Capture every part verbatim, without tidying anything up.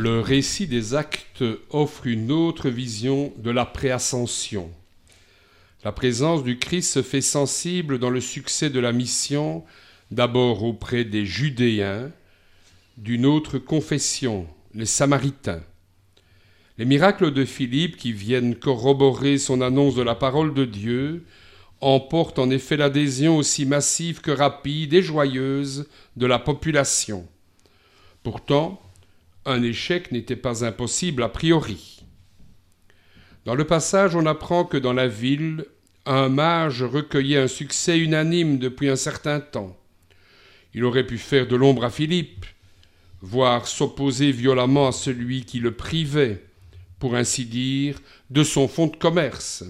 Le récit des Actes offre une autre vision de la préascension. La présence du Christ se fait sensible dans le succès de la mission, d'abord auprès des Judéens, d'une autre confession, les Samaritains. Les miracles de Philippe, qui viennent corroborer son annonce de la parole de Dieu, emportent en effet l'adhésion aussi massive que rapide et joyeuse de la population. Pourtant, un échec n'était pas impossible a priori. Dans le passage, on apprend que dans la ville, un mage recueillait un succès unanime depuis un certain temps. Il aurait pu faire de l'ombre à Philippe, voire s'opposer violemment à celui qui le privait, pour ainsi dire, de son fonds de commerce.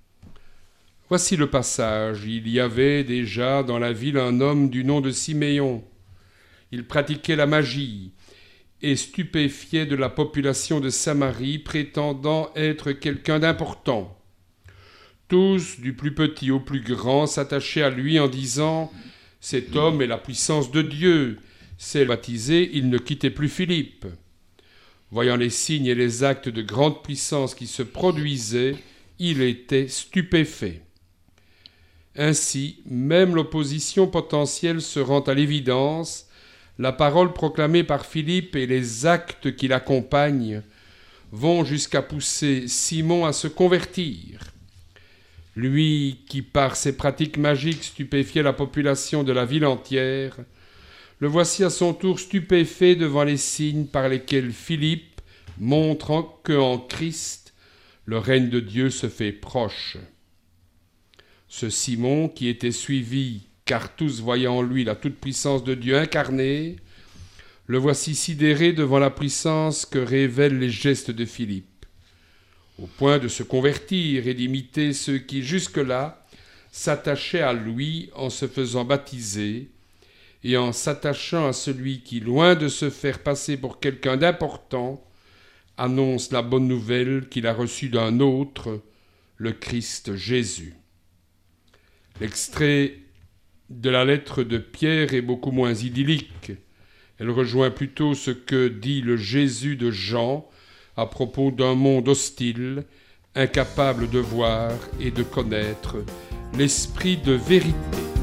Voici le passage. Il y avait déjà dans la ville un homme du nom de Siméon. Il pratiquait la magie et stupéfiait de la population de Samarie, prétendant être quelqu'un d'important. Tous, du plus petit au plus grand, s'attachaient à lui en disant « Cet homme est la puissance de Dieu ». C'est baptisé, il ne quittait plus Philippe. Voyant les signes et les actes de grande puissance qui se produisaient, il était stupéfait. Ainsi, même l'opposition potentielle se rend à l'évidence, la parole proclamée par Philippe et les actes qui l'accompagnent vont jusqu'à pousser Simon à se convertir. Lui qui, par ses pratiques magiques, stupéfiait la population de la ville entière, le voici à son tour stupéfait devant les signes par lesquels Philippe montre qu'en Christ, le règne de Dieu se fait proche. Ce Simon, qui était suivi, car tous voyaient en lui la toute-puissance de Dieu incarnée, le voici sidéré devant la puissance que révèlent les gestes de Philippe, au point de se convertir et d'imiter ceux qui, jusque-là, s'attachaient à lui en se faisant baptiser et en s'attachant à celui qui, loin de se faire passer pour quelqu'un d'important, annonce la bonne nouvelle qu'il a reçue d'un autre, le Christ Jésus. L'extrait de la lettre de Pierre est beaucoup moins idyllique. Elle rejoint plutôt ce que dit le Jésus de Jean à propos d'un monde hostile, incapable de voir et de connaître l'esprit de vérité.